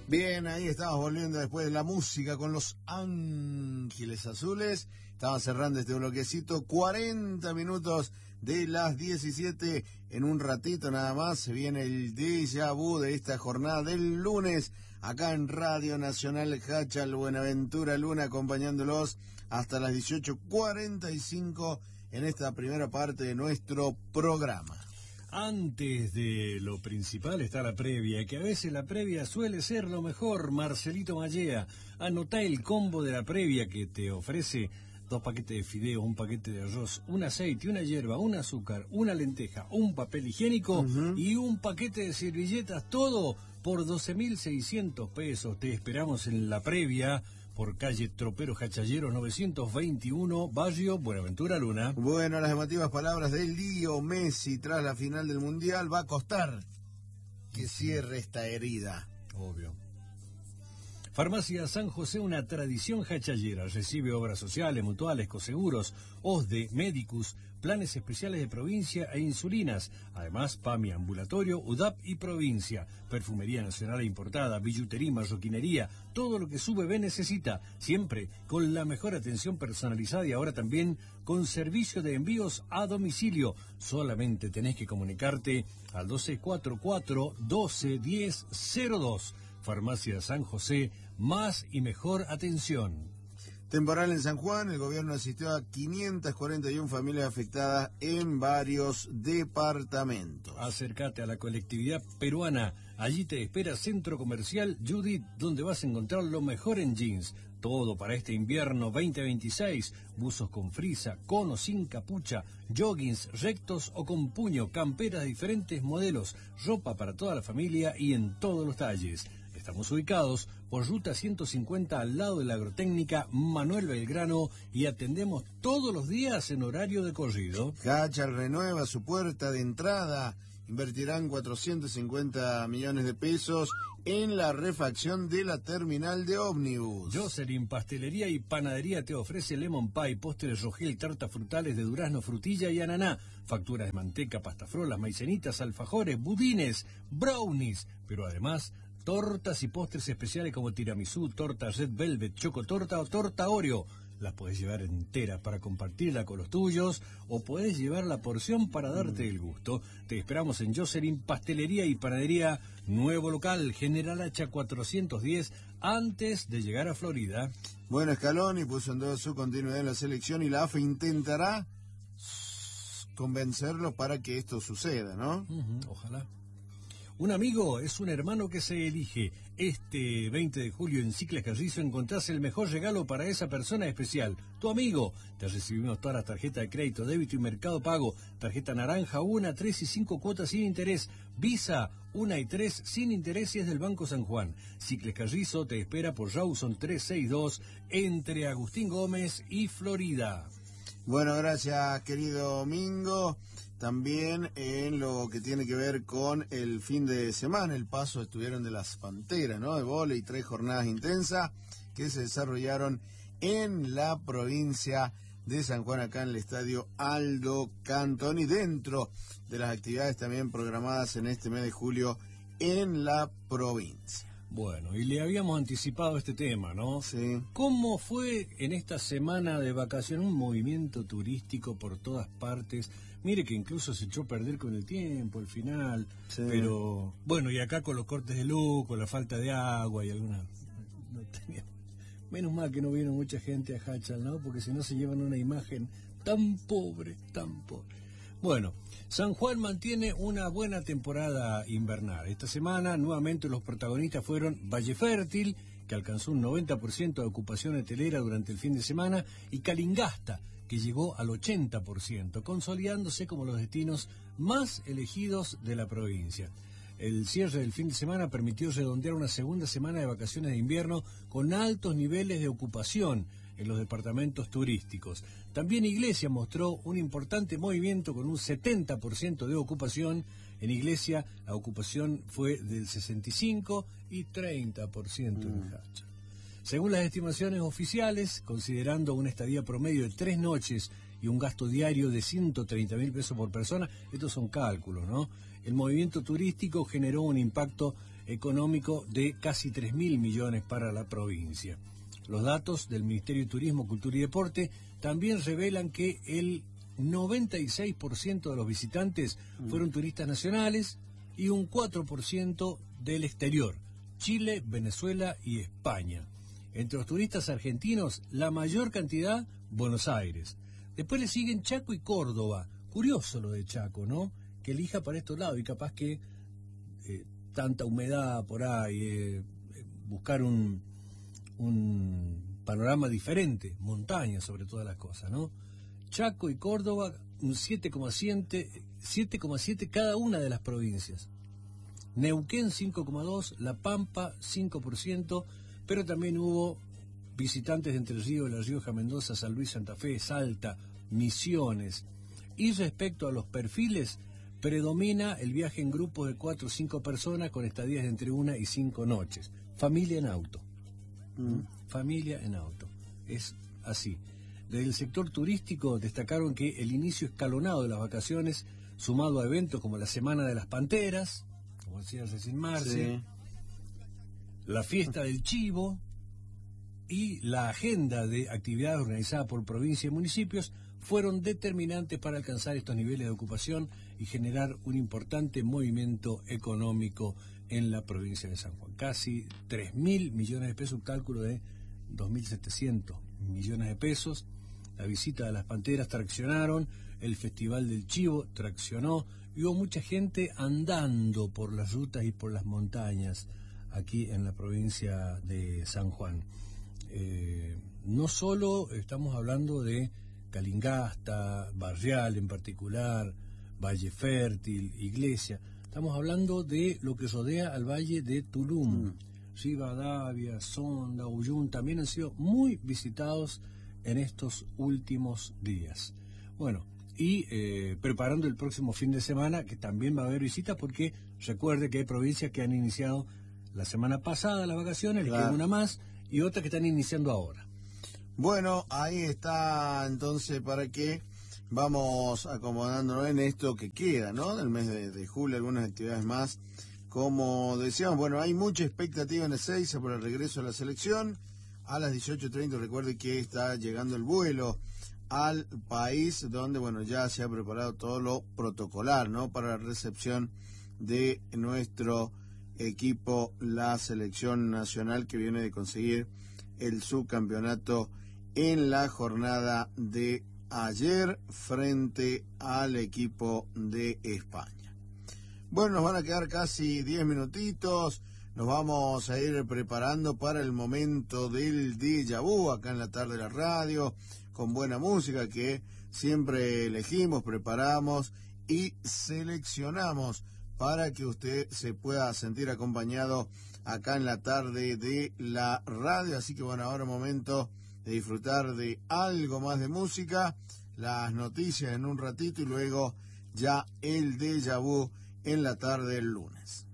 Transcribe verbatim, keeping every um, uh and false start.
Bien, ahí estamos volviendo después de la música con Los Ángeles Azules. Estaba cerrando este bloquecito, cuarenta minutos de las diecisiete. En un ratito nada más se viene el déjà vu de esta jornada del lunes, acá en Radio Nacional Hachal, Buenaventura Luna, acompañándolos hasta las dieciocho cuarenta y cinco en esta primera parte de nuestro programa. Antes de lo principal está la previa, que a veces la previa suele ser lo mejor. Marcelito Mallea, anotá el combo de la previa que te ofrece dos paquetes de fideos, un paquete de arroz, un aceite, una hierba, un azúcar, una lenteja, un papel higiénico uh-huh. y un paquete de servilletas, todo por doce mil seiscientos pesos. Te esperamos en la previa por calle Tropero Hachalleros novecientos veintiuno, barrio Buenaventura Luna. Bueno, las emotivas palabras del Lío Messi tras la final del Mundial. Va a costar que cierre esta herida. Obvio. Farmacia San José, una tradición hachallera. Recibe obras sociales, mutuales, coseguros, O S D E, Medicus, planes especiales de provincia e insulinas. Además, PAMI, ambulatorio, U D A P y provincia. Perfumería nacional e importada, billutería, marroquinería. Todo lo que su bebé necesita. Siempre con la mejor atención personalizada y ahora también con servicio de envíos a domicilio. Solamente tenés que comunicarte al doce cuarenta y cuatro, doce diez cero dos. Farmacia San José, más y mejor atención. Temporal en San Juan, el gobierno asistió a quinientas cuarenta y una familias afectadas en varios departamentos. Acércate a la colectividad peruana, allí te espera Centro Comercial Judith, donde vas a encontrar lo mejor en jeans. Todo para este invierno veinte veintiséis, buzos con frisa, conos sin capucha, joggings rectos o con puño, camperas de diferentes modelos, ropa para toda la familia y en todos los talles. Estamos ubicados por Ruta ciento cincuenta al lado de la Agrotécnica Manuel Belgrano y atendemos todos los días en horario de corrido. Hachal renueva su puerta de entrada. Invertirán cuatrocientos cincuenta millones de pesos en la refacción de la terminal de ómnibus. Jocelyn Pastelería y Panadería te ofrece lemon pie, postres rogel, tartas frutales de durazno, frutilla y ananá, facturas de manteca, pastafrolas, maicenitas, alfajores, budines, brownies, pero además tortas y postres especiales como tiramisú, torta red velvet, chocotorta o torta Oreo. Las podés llevar enteras para compartirla con los tuyos o podés llevar la porción para darte mm. el gusto. Te esperamos en Jocelyn Pastelería y Panadería, nuevo local, General Hacha cuatrocientos diez, antes de llegar a Florida. Bueno, Scaloni puso en toda su continuidad en la selección y la A F A intentará convencerlos para que esto suceda, ¿no? Uh-huh, ojalá. Un amigo es un hermano que se elige. Este veinte de julio en Ciclas Carrizo encontrás el mejor regalo para esa persona especial, tu amigo. Te recibimos todas las tarjetas de crédito, débito y Mercado Pago. Tarjeta naranja, una, tres y cinco cuotas sin interés. Visa, una y tres sin interés y es del Banco San Juan. Ciclas Carrizo te espera por Rawson trescientos sesenta y dos entre Agustín Gómez y Florida. Bueno, gracias, querido Mingo. También en lo que tiene que ver con el fin de semana, el paso estuvieron de las Panteras, ¿no? De vóley, tres jornadas intensas que se desarrollaron en la provincia de San Juan, acá en el estadio Aldo Cantoni, dentro de las actividades también programadas en este mes de julio en la provincia. Bueno, y le habíamos anticipado este tema, ¿no? Sí. ¿Cómo fue en esta semana de vacaciones un movimiento turístico por todas partes? Mire que incluso se echó a perder con el tiempo, el final, sí. Pero bueno, y acá con los cortes de luz, con la falta de agua y alguna... No tenía... Menos mal que no vino mucha gente a Hachal, ¿no? Porque si no se llevan una imagen tan pobre, tan pobre. Bueno, San Juan mantiene una buena temporada invernal. Esta semana nuevamente los protagonistas fueron Valle Fértil, que alcanzó un noventa por ciento de ocupación hotelera durante el fin de semana, y Calingasta, que llegó al ochenta por ciento, consolidándose como los destinos más elegidos de la provincia. El cierre del fin de semana permitió redondear una segunda semana de vacaciones de invierno con altos niveles de ocupación en los departamentos turísticos. También Iglesia mostró un importante movimiento con un setenta por ciento de ocupación. En Iglesia la ocupación fue del sesenta y cinco y treinta por ciento en Hachal. Según las estimaciones oficiales, considerando una estadía promedio de tres noches y un gasto diario de ciento treinta mil pesos por persona, estos son cálculos, ¿no? El movimiento turístico generó un impacto económico de casi tres mil millones para la provincia. Los datos del Ministerio de Turismo, Cultura y Deporte también revelan que el noventa y seis por ciento de los visitantes fueron turistas nacionales y un cuatro por ciento del exterior, Chile, Venezuela y España. Entre los turistas argentinos, la mayor cantidad, Buenos Aires. Después le siguen Chaco y Córdoba. Curioso lo de Chaco, ¿no? Que elija para estos lados y capaz que eh, tanta humedad por ahí, eh, buscar un, un panorama diferente, montaña sobre todas las cosas, ¿no? Chaco y Córdoba, un siete coma siete cada una de las provincias. Neuquén cinco coma dos, La Pampa cinco por ciento, pero también hubo visitantes de Entre Ríos, La Rioja, Mendoza, San Luis, Santa Fe, Salta, Misiones. Y respecto a los perfiles, predomina el viaje en grupos de cuatro o cinco personas con estadías de entre una y cinco noches. Familia en auto. Mm. Familia en auto. Es así. Desde el sector turístico destacaron que el inicio escalonado de las vacaciones, sumado a eventos como la Semana de las Panteras, como decía Cecil Marce, sí, la Fiesta del Chivo y la agenda de actividades organizadas por provincia y municipios fueron determinantes para alcanzar estos niveles de ocupación y generar un importante movimiento económico en la provincia de San Juan. Casi tres mil millones de pesos, un cálculo de dos mil setecientos millones de pesos. La visita de las Panteras traccionaron, el Festival del Chivo traccionó, y hubo mucha gente andando por las rutas y por las montañas aquí en la provincia de San Juan. Eh, no solo estamos hablando de Calingasta, Barrial en particular, Valle Fértil, Iglesia, estamos hablando de lo que rodea al Valle de Tulum. Rivadavia, Sonda, Uyún también han sido muy visitados en estos últimos días. Bueno, y eh, preparando el próximo fin de semana, que también va a haber visitas, porque recuerde que hay provincias que han iniciado la semana pasada las vacaciones, les queda una más, y otras que están iniciando ahora. Bueno, ahí está entonces para que vamos acomodándonos en esto que queda, ¿no? Del mes de, de julio, algunas actividades más. Como decíamos, bueno, hay mucha expectativa en Ezeiza por el regreso a la selección. A las dieciocho treinta, recuerde que está llegando el vuelo al país, donde, bueno, ya se ha preparado todo lo protocolar, ¿no? Para la recepción de nuestro equipo, la selección nacional, que viene de conseguir el subcampeonato en la jornada de ayer frente al equipo de España. Bueno, nos van a quedar casi diez minutitos, nos vamos a ir preparando para el momento del déjà vu acá en la tarde de la radio, con buena música que siempre elegimos, preparamos y seleccionamos para que usted se pueda sentir acompañado acá en la tarde de la radio. Así que bueno, ahora es momento de disfrutar de algo más de música, las noticias en un ratito y luego ya el déjà vu en la tarde del lunes.